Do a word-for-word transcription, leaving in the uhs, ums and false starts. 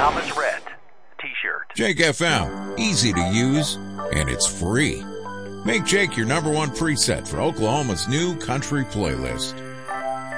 Thomas Rhett T-shirt. Jake F M, easy to use, and it's free. Make Jake your number one preset for Oklahoma's new country playlist.